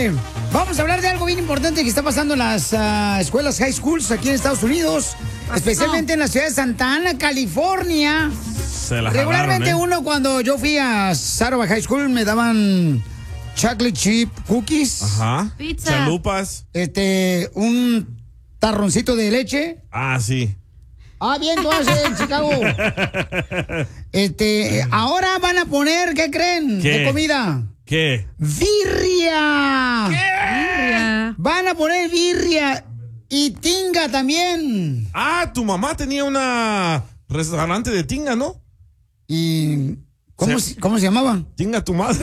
vamos a hablar de algo bien importante que está pasando en las escuelas high schools aquí en Estados Unidos, especialmente en la ciudad de Santa Ana, California. Regularmente uno, cuando yo fui a Saroba High School, me daban chocolate chip cookies. Ajá. Pizza. Chalupas. Un tarroncito de leche. Ah, sí. Bien, entonces, en Chicago. Ahora van a poner, ¿qué creen? ¿Qué? De comida. ¿Qué? ¡Birria! ¿Qué? Birria. Van a poner birria y tinga también. Tu mamá tenía una restaurante de tinga, ¿no? ¿Y cómo se llamaba? Tinga tu madre.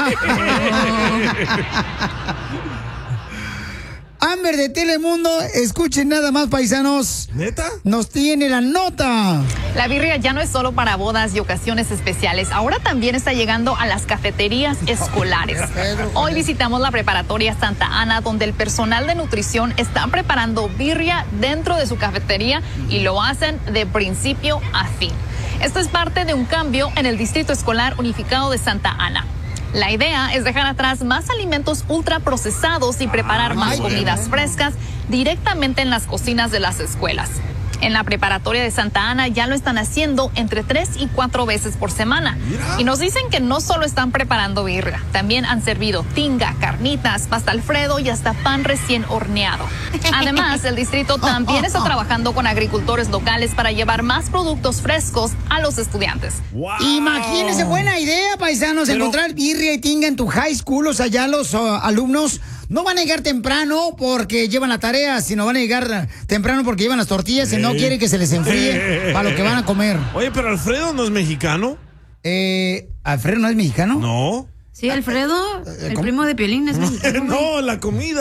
Amber de Telemundo, escuchen nada más, paisanos. ¿Neta? Nos tiene la nota. La birria ya no es solo para bodas y ocasiones especiales, ahora también está llegando a las cafeterías escolares. Hoy visitamos la preparatoria Santa Ana, donde el personal de nutrición está preparando birria dentro de su cafetería y lo hacen de principio a fin. Esto es parte de un cambio en el Distrito Escolar Unificado de Santa Ana. La idea es dejar atrás más alimentos ultraprocesados y preparar más comidas frescas directamente en las cocinas de las escuelas. En la preparatoria de Santa Ana ya lo están haciendo entre 3 y 4 veces por semana. Y nos dicen que no solo están preparando birria, también han servido tinga, carnitas, pasta Alfredo y hasta pan recién horneado. Además, el distrito también está trabajando con agricultores locales para llevar más productos frescos a los estudiantes. Wow. Imagínense, buena idea, paisanos, encontrar birria y tinga en tu high school. O sea, ya los alumnos no van a llegar temprano porque llevan la tarea, sino van a llegar temprano porque llevan las tortillas y no quieren que se les enfríe para lo que van a comer. Oye, pero Alfredo no es mexicano. ¿Alfredo no es mexicano? No. Sí, Alfredo, el primo de Piolín es mexicano. No, la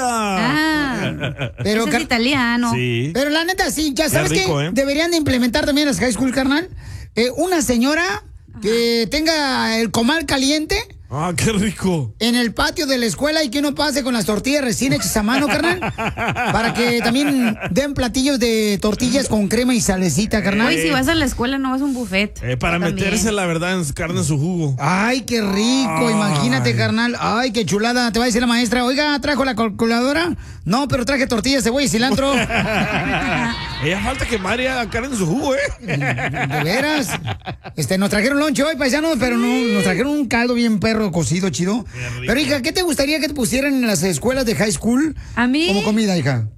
comida. Pero es italiano. Sí. Pero la neta, sí, ya sabes que deberían de implementar también las high school, carnal. Una señora que tenga el comal caliente. Qué rico. En el patio de la escuela y que uno pase con las tortillas recién hechas a mano, carnal. Para que también den platillos de tortillas con crema y salecita, carnal. Oye, si vas a la escuela no vas a un buffet. Para meterse, la verdad, en carne en su jugo. Ay, qué rico, imagínate, carnal. Ay, qué chulada. Te va a decir la maestra, oiga, ¿trajo la calculadora? No, pero traje tortillas, cebolla y cilantro. Ella falta que Mari haga carne en su jugo, ¿De veras? Nos trajeron lonche hoy, paisanos, pero no, nos trajeron un caldo bien perro cocido, chido. Pero, hija, ¿qué te gustaría que te pusieran en las escuelas de high school? A mí. Como comida, hija.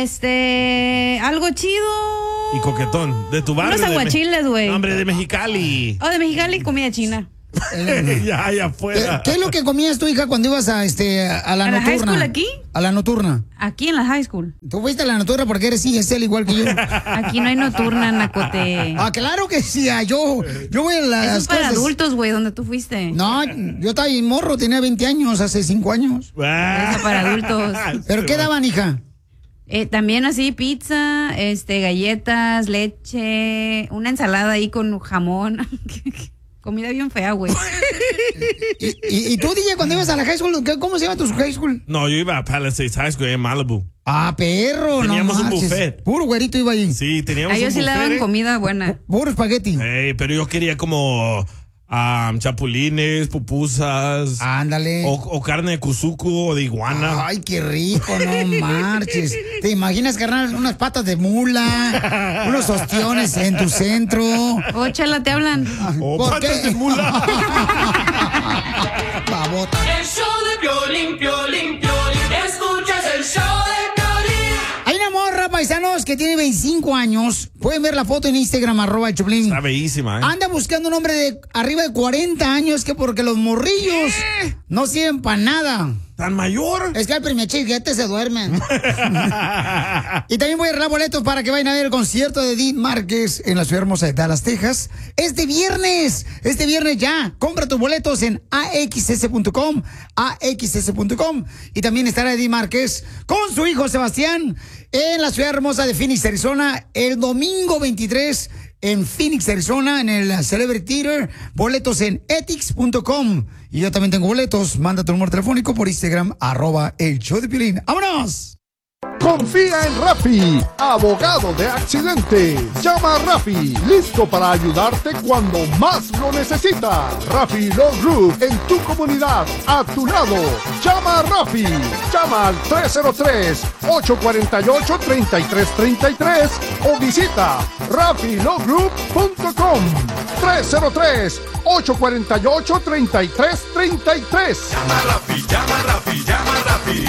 Algo chido. Y coquetón. De tu barrio. Unos aguachiles, güey. Hombre, de Mexicali. De Mexicali, comida china. ya fuera. ¿Qué es lo que comías tú, hija, cuando ibas a la nocturna? ¿High school aquí? A la nocturna. Aquí en la high school. Tú fuiste a la nocturna porque eres ISL igual que yo. Aquí no hay nocturna, Nacote. Claro que sí. Yo voy a las Eso es para adultos, güey, donde tú fuiste. No, yo estaba bien morro, tenía 20 años, hace 5 años. Eso para adultos. ¿Pero qué daban, hija? También así, pizza, galletas, leche, una ensalada ahí con jamón. Comida bien fea, güey. ¿Y tú, DJ, cuando ibas a la high school, cómo se llama tu high school? No, yo iba a Palisades High School en Malibu. Perro, teníamos un buffet. Puro güerito iba ahí. Sí, teníamos un buffet. Ellos sí le daban comida buena. Puro espagueti. Pero yo quería como chapulines, pupusas. Ándale. O carne de cuzuco o de iguana. Ay, qué rico, no marches. ¿Te imaginas, carnal, unas patas de mula, unos ostiones en tu centro? Chala, te hablan. Patas de mula. Babota. El show de Piolín, Piolín, Piolín. Escuchas el show de Piolín. Hay una morra, paisanos, que tiene 25 años. Pueden ver la foto en Instagram, @el Choplin. Está bellísima, Anda buscando un hombre de arriba de 40 años que porque los morrillos no sirven para nada. ¿Tan mayor? Es que al primer chiquete se duermen. Y también voy a arreglar boletos para que vayan a ver el concierto de Edith Márquez en la ciudad hermosa de Dallas, Texas. Este viernes ya. Compra tus boletos en axs.com. Y también estará Edith Márquez con su hijo Sebastián en la ciudad hermosa de Phoenix, Arizona, el domingo 23 en Phoenix, Arizona, en el Celebrity Theater. Boletos en ethics.com. Y yo también tengo boletos. Manda tu número telefónico por Instagram, @el show de Piolín. ¡Vámonos! Confía en Rafi, abogado de accidentes. Llama a Rafi, listo para ayudarte cuando más lo necesitas. Rafi Law Group, en tu comunidad, a tu lado. Llama a Rafi. Llama al 303-848-3333 o visita rafilawgroup.com. 303-848-3333. Llama a Rafi, llama a Rafi, llama a Rafi.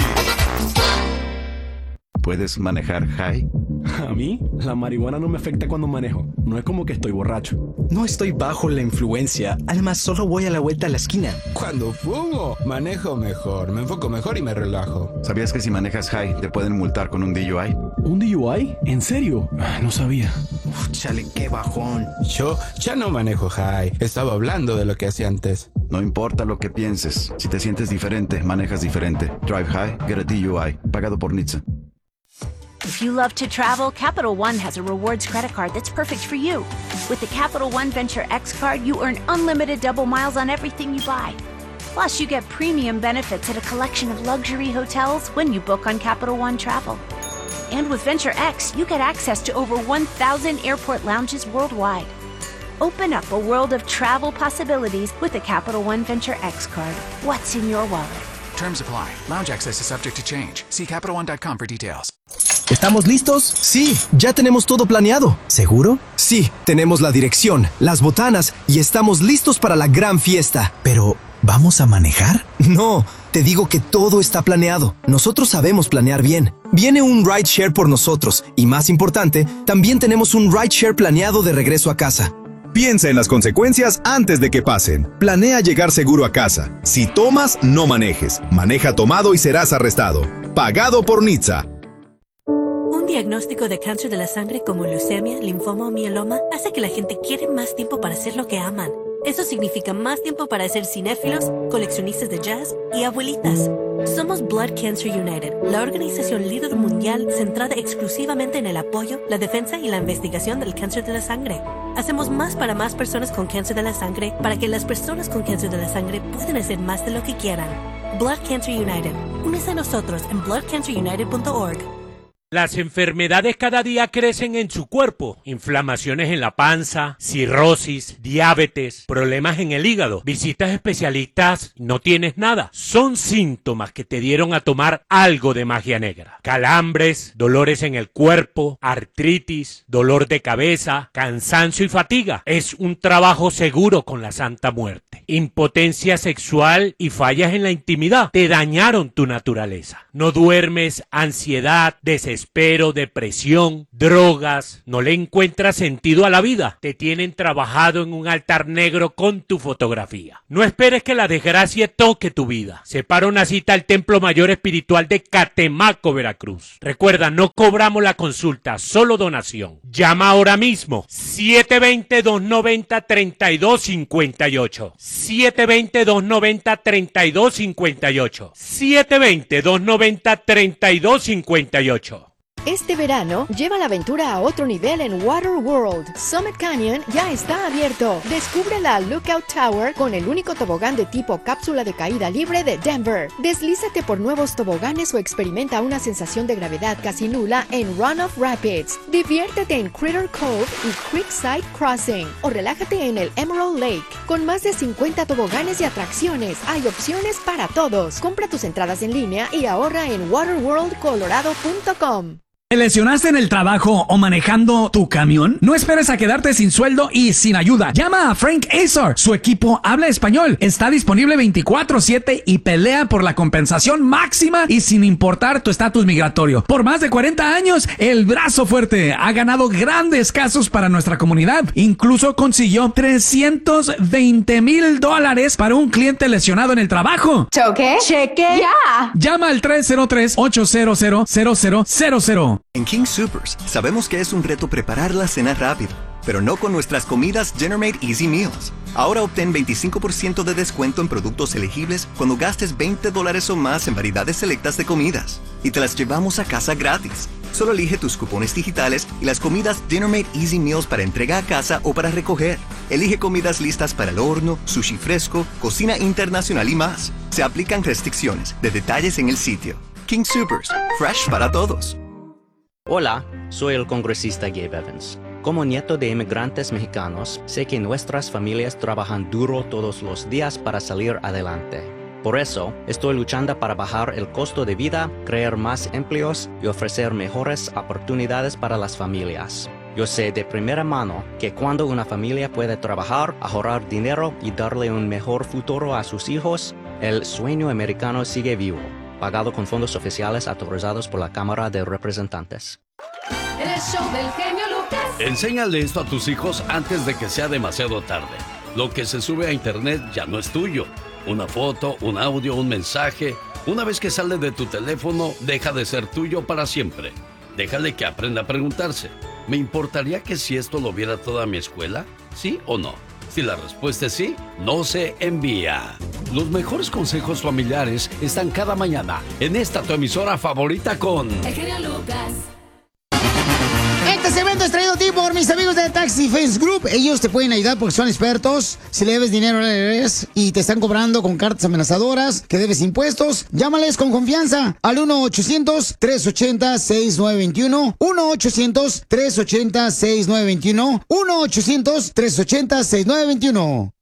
¿Puedes manejar high? A mí, la marihuana no me afecta cuando manejo. No es como que estoy borracho. No estoy bajo la influencia. Además, solo voy a la vuelta a la esquina. Cuando fumo, manejo mejor, me enfoco mejor y me relajo. ¿Sabías que si manejas high te pueden multar con un DUI? ¿Un DUI? ¿En serio? No sabía. Chale, qué bajón. Yo ya no manejo high. Estaba hablando de lo que hacía antes. No importa lo que pienses. Si te sientes diferente, manejas diferente. Drive high, get a DUI. Pagado por NHTSA. If you love to travel, Capital One has a rewards credit card that's perfect for you. With the Capital One Venture X card, you earn unlimited double miles on everything you buy. Plus, you get premium benefits at a collection of luxury hotels when you book on Capital One Travel. And with Venture X, you get access to over 1,000 airport lounges worldwide. Open up a world of travel possibilities with the Capital One Venture X card. What's in your wallet? Terms apply. Lounge access is subject to change. See CapitalOne.com for details. ¿Estamos listos? Sí, ya tenemos todo planeado. ¿Seguro? Sí, tenemos la dirección, las botanas y estamos listos para la gran fiesta. Pero, ¿vamos a manejar? No, te digo que todo está planeado. Nosotros sabemos planear bien. Viene un rideshare por nosotros y, más importante, también tenemos un rideshare planeado de regreso a casa. Piensa en las consecuencias antes de que pasen. Planea llegar seguro a casa. Si tomas, no manejes. Maneja tomado y serás arrestado. Pagado por NHTSA. Un diagnóstico de cáncer de la sangre como leucemia, linfoma o mieloma hace que la gente quiera más tiempo para hacer lo que aman. Eso significa más tiempo para ser cinéfilos, coleccionistas de jazz y abuelitas. Somos Blood Cancer United, la organización líder mundial centrada exclusivamente en el apoyo, la defensa y la investigación del cáncer de la sangre. Hacemos más para más personas con cáncer de la sangre para que las personas con cáncer de la sangre puedan hacer más de lo que quieran. Blood Cancer United. Únese a nosotros en bloodcancerunited.org. Las enfermedades cada día crecen en su cuerpo. Inflamaciones en la panza, cirrosis, diabetes, problemas en el hígado. Visitas especialistas, no tienes nada. Son síntomas que te dieron a tomar algo de magia negra. Calambres, dolores en el cuerpo, artritis, dolor de cabeza, cansancio y fatiga. Es un trabajo seguro con la Santa Muerte. Impotencia sexual y fallas en la intimidad te dañaron tu naturaleza. No duermes, ansiedad, desespero, depresión, drogas, no le encuentras sentido a la vida. Te tienen trabajado en un altar negro con tu fotografía. No esperes que la desgracia toque tu vida. Separa una cita al Templo Mayor Espiritual de Catemaco, Veracruz. Recuerda, no cobramos la consulta, solo donación. Llama ahora mismo 720-290-3258. 720-290-3258. 720-290-3258. Este verano, lleva la aventura a otro nivel en Water World. Summit Canyon ya está abierto. Descubre la Lookout Tower con el único tobogán de tipo cápsula de caída libre de Denver. Deslízate por nuevos toboganes o experimenta una sensación de gravedad casi nula en Runoff Rapids. Diviértete en Critter Cove y Creekside Crossing o relájate en el Emerald Lake. Con más de 50 toboganes y atracciones, hay opciones para todos. Compra tus entradas en línea y ahorra en waterworldcolorado.com. ¿Te lesionaste en el trabajo o manejando tu camión? No esperes a quedarte sin sueldo y sin ayuda. Llama a Frank Azar. Su equipo habla español. Está disponible 24/7 y pelea por la compensación máxima y sin importar tu estatus migratorio. Por más de 40 años, el brazo fuerte ha ganado grandes casos para nuestra comunidad. Incluso consiguió $320,000 para un cliente lesionado en el trabajo. ¿Choque? ¡Cheque! ¡Ya! Llama al 303-800-0000. En King Soopers sabemos que es un reto preparar la cena rápido, pero no con nuestras comidas Dinner Made Easy Meals. Ahora obtén 25% de descuento en productos elegibles cuando gastes $20 o más en variedades selectas de comidas. Y te las llevamos a casa gratis. Solo elige tus cupones digitales y las comidas Dinner Made Easy Meals para entrega a casa o para recoger. Elige comidas listas para el horno, sushi fresco, cocina internacional y más. Se aplican restricciones. De detalles en el sitio. King Soopers. Fresh para todos. Hola, soy el congresista Gabe Evans. Como nieto de inmigrantes mexicanos, sé que nuestras familias trabajan duro todos los días para salir adelante. Por eso, estoy luchando para bajar el costo de vida, crear más empleos y ofrecer mejores oportunidades para las familias. Yo sé de primera mano que cuando una familia puede trabajar, ahorrar dinero y darle un mejor futuro a sus hijos, el sueño americano sigue vivo, pagado con fondos oficiales autorizados por la Cámara de Representantes. El show del genio Lucas. Enséñale esto a tus hijos antes de que sea demasiado tarde. Lo que se sube a internet ya no es tuyo. Una foto, un audio, un mensaje. Una vez que sale de tu teléfono, deja de ser tuyo para siempre. Déjale que aprenda a preguntarse. ¿Me importaría que si esto lo viera toda mi escuela? ¿Sí o no? Si la respuesta es sí, no se envía. Los mejores consejos familiares están cada mañana en esta tu emisora favorita con... El genio Lucas. Este segmento es traído a ti por mis amigos de Taxi Fence Group. Ellos te pueden ayudar porque son expertos. Si le debes dinero al IRS y te están cobrando con cartas amenazadoras, que debes impuestos, llámales con confianza al 1-800-380-6921. 1-800-380-6921. 1-800-380-6921.